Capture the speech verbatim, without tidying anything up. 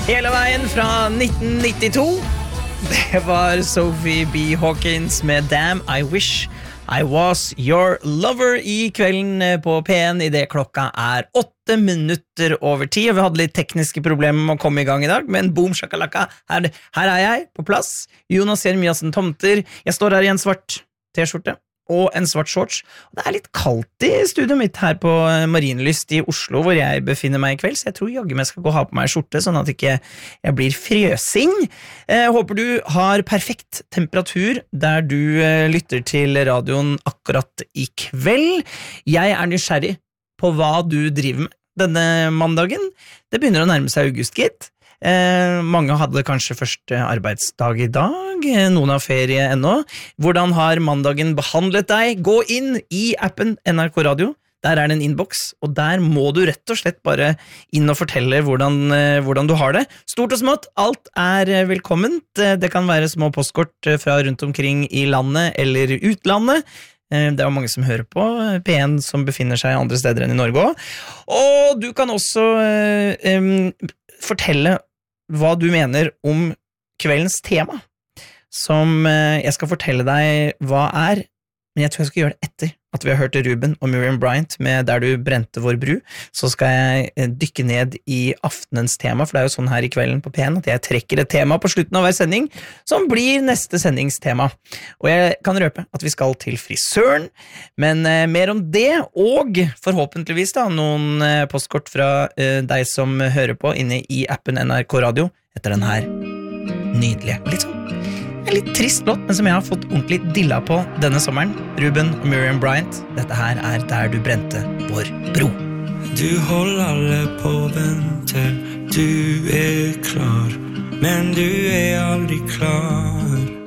Hele veien fra nitten nittito. Det var Sophie B. Hawkins med Damn, I Wish I Was Your Lover I kvelden på P en I det klokka er åtte minutter over ti. Vi hadde litt tekniske problemer med å komme I gang I dag, men boom, shakalaka, her, her er jeg på plass. Jonas Jeremiassen Tomter. Jeg står her I en svart t-skjorte og en svart shorts. Det er litt kaldt I studioet mitt her på Marienlyst I Oslo, hvor jeg befinner meg I kveld, så jeg tror jaggu meg skal gå og ha på meg skjorte, sånn at ikke jeg blir frøsing. Jeg håper du har perfekt temperatur der du lytter til radioen akkurat I kveld. Jeg er nysgjerrig på hva du driver med denne mandagen. Det begynner å nærme seg august, gitt. Eh, mange hadde kanskje første arbeidsdag I dag, noen har ferie ennå. Hvordan har mandagen behandlet deg? Gå inn I appen N R K Radio, der er det en inbox, og der må du rett og slett bare inn og fortelle hvordan, eh, hvordan du har det. Stort og smått, alt er velkomment. Det kan være små postkort fra rundt omkring I landet eller utlandet. Det er mange som hører på P en som befinner seg andre steder enn I Norge også. Og du kan også eh, um, fortelle hva du mener om kveldens tema, som eh, jeg skal fortelle deg hva er, men jeg tror jeg skal gjøre det etter at vi har hørt Ruben og Miriam Bryant med Der du brente vår bru. Så skal jeg eh, dykke ned I aftenens tema, for det er jo sånn her I kvelden på P en at jeg trekker et tema på slutten av hver sending, som blir neste sendingstema. Og jeg kan røpe at vi skal til frisøren, men eh, mer om det, og forhåpentligvis da, noen eh, postkort fra eh, deg som hører på inne I appen N R K Radio, etter den her nydelige, litt sånn en litt trist låt, men som jeg har fått ordentlig dilla på denne sommeren. Ruben og Miriam Bryant. Dette her er Der du brente vår bro. Du holder alle på vente, du er klar, men du er aldri klar.